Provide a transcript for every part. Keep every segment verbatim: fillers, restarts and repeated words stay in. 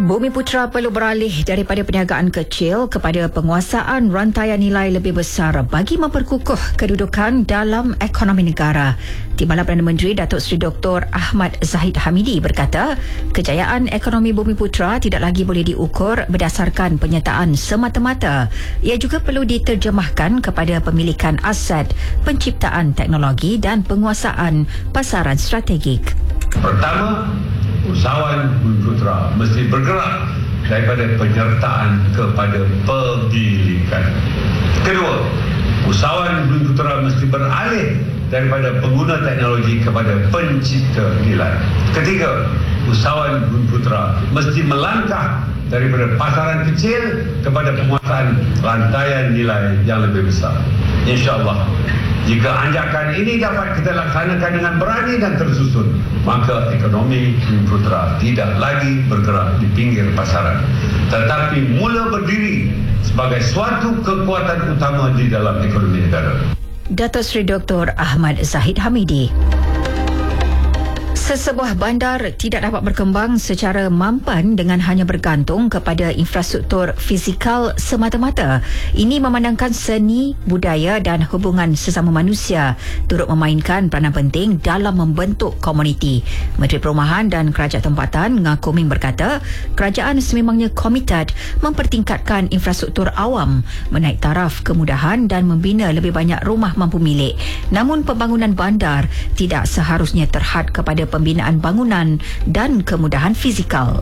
Bumiputera perlu beralih daripada perniagaan kecil kepada penguasaan rantaian nilai lebih besar bagi memperkukuh kedudukan dalam ekonomi negara. Timbalan Perdana Menteri Datuk Seri Doktor Ahmad Zahid Hamidi berkata, kejayaan ekonomi Bumiputera tidak lagi boleh diukur berdasarkan penyertaan semata-mata. Ia juga perlu diterjemahkan kepada pemilikan aset, penciptaan teknologi dan penguasaan pasaran strategik. Pertama, usahawan Bumiputera mesti bergerak daripada penyertaan kepada pegilikan. Kedua, usahawan Bumiputera mesti beralih daripada pengguna teknologi kepada pencipta nilai. Ketiga, usahawan Bumiputera mesti melangkah daripada pasaran kecil kepada penguasaan rantaian nilai yang lebih besar. InsyaAllah, jika anjakan ini dapat kita laksanakan dengan berani dan tersusun, maka ekonomi Bumiputera tidak lagi bergerak di pinggir pasaran, tetapi mula berdiri sebagai suatu kekuatan utama di dalam ekonomi negara. Datuk Seri Doktor Ahmad Zahid Hamidi. Sesebuah bandar tidak dapat berkembang secara mampan dengan hanya bergantung kepada infrastruktur fizikal semata-mata. Ini memandangkan seni, budaya dan hubungan sesama manusia turut memainkan peranan penting dalam membentuk komuniti. Menteri Perumahan dan Kerajaan Tempatan Ngah Kuming berkata, kerajaan sememangnya komited mempertingkatkan infrastruktur awam, menaik taraf kemudahan dan membina lebih banyak rumah mampu milik. Namun pembangunan bandar tidak seharusnya terhad kepada pembinaan bangunan dan kemudahan fizikal.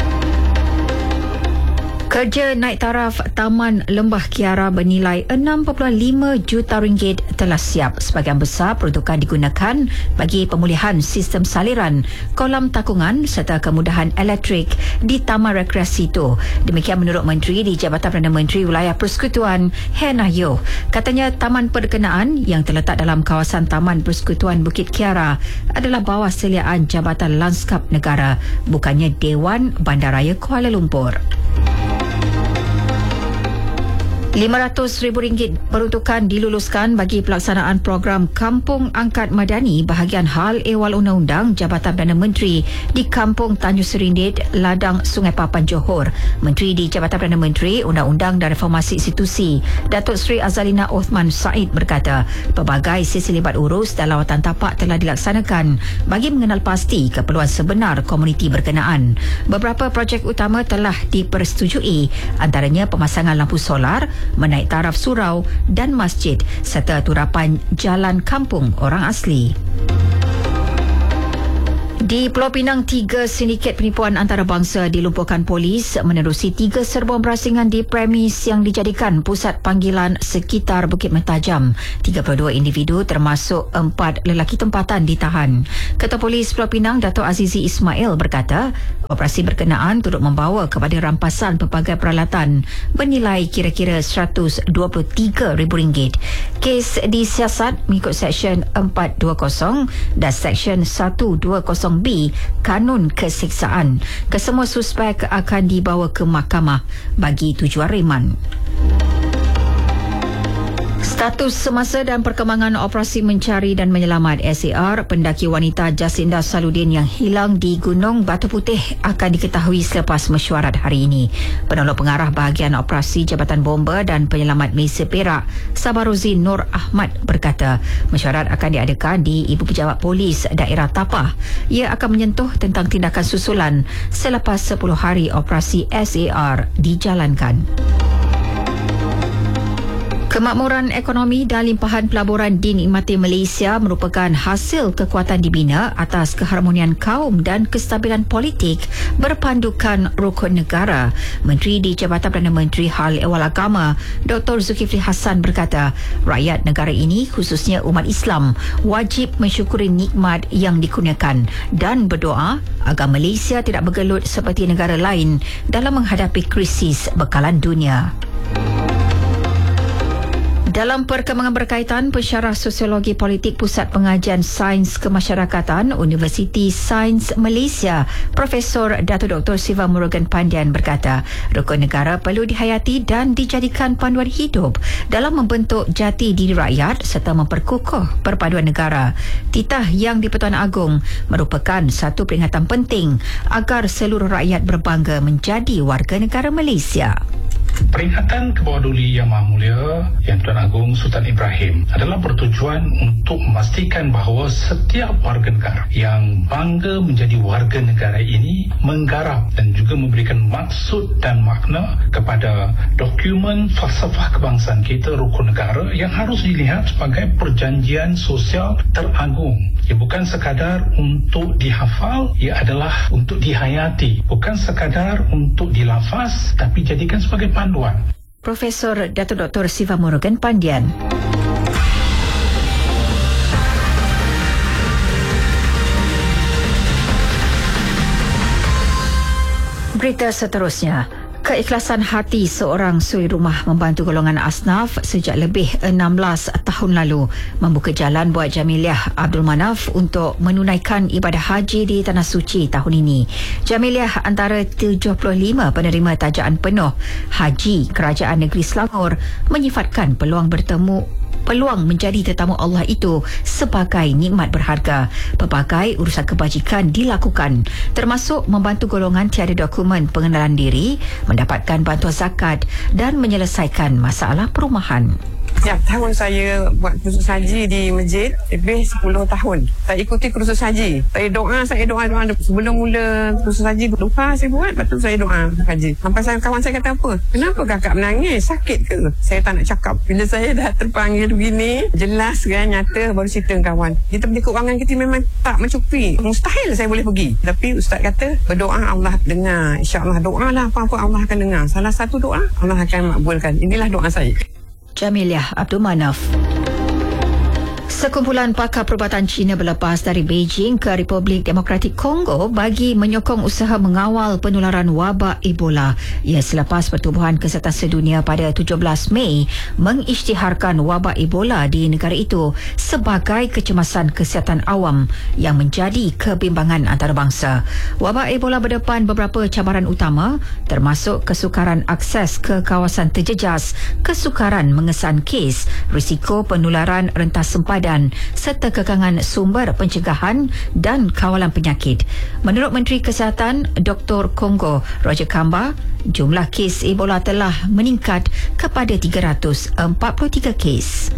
Kerja naik taraf Taman Lembah Kiara bernilai enam perpuluhan lima juta ringgit telah siap. Sebahagian besar peruntukan digunakan bagi pemulihan sistem saliran, kolam takungan serta kemudahan elektrik di Taman Rekreasi itu. Demikian menurut Menteri di Jabatan Perdana Menteri Wilayah Persekutuan, Hannah Yeoh. Katanya taman perkenaan yang terletak dalam kawasan Taman Persekutuan Bukit Kiara adalah bawah seliaan Jabatan Lanskap Negara, bukannya Dewan Bandaraya Kuala Lumpur. lima ratus ribu ringgit peruntukan diluluskan bagi pelaksanaan program Kampung Angkat Madani bahagian hal ehwal undang-undang Jabatan Perdana Menteri di Kampung Tanjung Serindit, Ladang Sungai Papan, Johor. Menteri di Jabatan Perdana Menteri Undang-Undang dan Reformasi Institusi Datuk Seri Azalina Othman Said berkata, pelbagai sesi libat urus dan lawatan tapak telah dilaksanakan bagi mengenal pasti keperluan sebenar komuniti berkenaan. Beberapa projek utama telah dipersetujui, antaranya pemasangan lampu solar, menaik taraf surau dan masjid serta turapan jalan kampung orang asli. Di Pulau Pinang, tiga sindiket penipuan antarabangsa dilumpuhkan polis menerusi tiga serbuan berasingan di premis yang dijadikan pusat panggilan sekitar Bukit Mentajam. tiga puluh dua individu termasuk empat lelaki tempatan ditahan. Ketua Polis Pulau Pinang, Dato' Azizi Ismail berkata, operasi berkenaan turut membawa kepada rampasan pelbagai peralatan bernilai kira-kira seratus dua puluh tiga ribu ringgit. Kes disiasat mengikut Seksyen empat dua kosong dan Seksyen seratus dua puluh B Kanun Keseksaan. Kesemua suspek akan dibawa ke mahkamah bagi tujuan reman. Status semasa dan perkembangan operasi mencari dan menyelamat S A R pendaki wanita Jacinda Saludin yang hilang di Gunung Batu Putih akan diketahui selepas mesyuarat hari ini. Penolong pengarah bahagian operasi Jabatan Bomba dan Penyelamat Malaysia Perak, Sabaruzi Nur Ahmad berkata, mesyuarat akan diadakan di Ibu Pejabat Polis Daerah Tapah. Ia akan menyentuh tentang tindakan susulan selepas sepuluh hari operasi S A R dijalankan. Kemakmuran ekonomi dan limpahan pelaburan dinikmati Malaysia merupakan hasil kekuatan dibina atas keharmonian kaum dan kestabilan politik berpandukan rukun negara. Menteri di Jabatan Perdana Menteri Hal Ehwal Agama, Doktor Zulkifli Hassan berkata, rakyat negara ini khususnya umat Islam wajib mensyukuri nikmat yang dikurniakan dan berdoa agar Malaysia tidak bergelut seperti negara lain dalam menghadapi krisis bekalan dunia. Dalam perkembangan berkaitan, pensyarah sosiologi politik Pusat Pengajian Sains Kemasyarakatan Universiti Sains Malaysia, Profesor Dato' Doktor Siva Murugan Pandian berkata, rukun negara perlu dihayati dan dijadikan panduan hidup dalam membentuk jati diri rakyat serta memperkukuh perpaduan negara. Titah yang di-Pertuan Agong merupakan satu peringatan penting agar seluruh rakyat berbangga menjadi warga negara Malaysia. Peringatan Kebawah Duli Yang Maha Mulia Yang Tuan Agong Sultan Ibrahim adalah bertujuan untuk memastikan bahawa setiap warga negara yang bangga menjadi warga negara ini menggarap dan juga memberikan maksud dan makna kepada dokumen falsafah kebangsaan kita, rukun negara, yang harus dilihat sebagai perjanjian sosial teragung. Ia bukan sekadar untuk dihafal, ia adalah untuk dihayati, bukan sekadar untuk dilafaz, tapi jadikan sebagai panduan. Profesor Dato' Doktor Siva Murugan Pandian. Berita seterusnya. Keikhlasan hati seorang suri rumah membantu golongan asnaf sejak lebih enam belas tahun lalu membuka jalan buat Jamiliah Abdul Manaf untuk menunaikan ibadah haji di Tanah Suci tahun ini. Jamiliah antara tujuh puluh lima penerima tajaan penuh haji Kerajaan Negeri Selangor menyifatkan peluang bertemu peluang menjadi tetamu Allah itu sebagai nikmat berharga. Pelbagai urusan kebajikan dilakukan, termasuk membantu golongan tiada dokumen pengenalan diri mendapatkan bantuan zakat dan menyelesaikan masalah perumahan. Setiap tahun saya buat kursus haji di masjid, lebih sepuluh tahun. Saya ikuti kursus haji. Saya doa, saya doa, doa. Sebelum mula kursus haji, duha saya buat, lepas tu saya doa haji. Sampai saya, kawan saya kata apa? Kenapa kakak menangis? Sakit ke? Saya tak nak cakap. Bila saya dah terpanggil begini, jelas kan, nyata, baru cerita kawan. Kita punya keuangan kita memang tak mencukupi. Mustahil saya boleh pergi. Tapi Ustaz kata, berdoa Allah dengar. InsyaAllah doa lah apa-apa Allah akan dengar. Salah satu doa, Allah akan makbulkan. Inilah doa saya. Jamiliah Abdul Manaf. Sekumpulan pakar perubatan Cina berlepas dari Beijing ke Republik Demokratik Kongo bagi menyokong usaha mengawal penularan wabak Ebola. Ia selepas Pertubuhan Kesihatan Sedunia pada tujuh belas Mei mengisytiharkan wabak Ebola di negara itu sebagai kecemasan kesihatan awam yang menjadi kebimbangan antarabangsa. Wabak Ebola berdepan beberapa cabaran utama, termasuk kesukaran akses ke kawasan terjejas, kesukaran mengesan kes, risiko penularan rentas sempadan serta kekangan sumber pencegahan dan kawalan penyakit. Menurut Menteri Kesihatan Doktor Kongo Roger Kamba, jumlah kes Ebola telah meningkat kepada tiga ratus empat puluh tiga kes.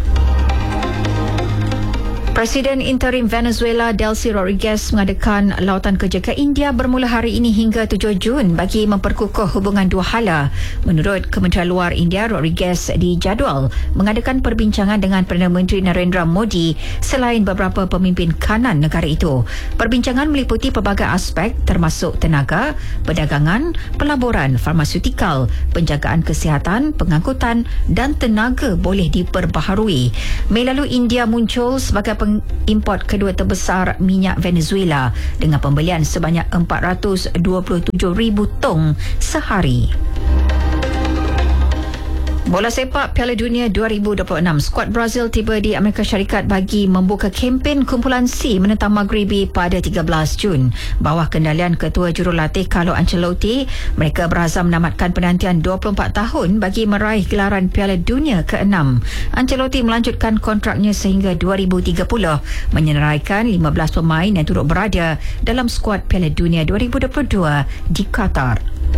Presiden interim Venezuela Delcy Rodriguez mengadakan lawatan kerja ke India bermula hari ini hingga tujuh Jun bagi memperkukuh hubungan dua hala. Menurut Kementerian Luar India, Rodriguez dijadual mengadakan perbincangan dengan Perdana Menteri Narendra Modi selain beberapa pemimpin kanan negara itu. Perbincangan meliputi pelbagai aspek termasuk tenaga, perdagangan, pelaburan, farmaseutikal, penjagaan kesihatan, pengangkutan dan tenaga boleh diperbaharui. Mei lalu India muncul sebagai pengimport kedua terbesar minyak Venezuela dengan pembelian sebanyak empat ratus dua puluh tujuh ribu tong sehari. Bola sepak Piala Dunia dua ribu dua puluh enam. Skuad Brazil tiba di Amerika Syarikat bagi membuka kempen kumpulan C menentang Maghribi pada tiga belas Jun. Bawah kendalian Ketua Jurulatih Carlo Ancelotti, mereka berazam menamatkan penantian dua puluh empat tahun bagi meraih gelaran Piala Dunia keenam. Ancelotti melanjutkan kontraknya sehingga dua ribu tiga puluh, menyenaraikan lima belas pemain yang turut berada dalam skuad Piala Dunia dua ribu dua puluh dua di Qatar.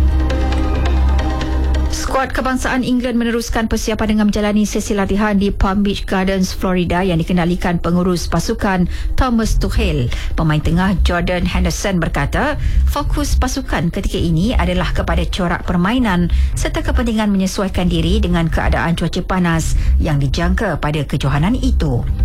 Skuad kebangsaan England meneruskan persiapan dengan menjalani sesi latihan di Palm Beach Gardens, Florida yang dikendalikan pengurus pasukan Thomas Tuchel. Pemain tengah Jordan Henderson berkata, fokus pasukan ketika ini adalah kepada corak permainan serta kepentingan menyesuaikan diri dengan keadaan cuaca panas yang dijangka pada kejohanan itu.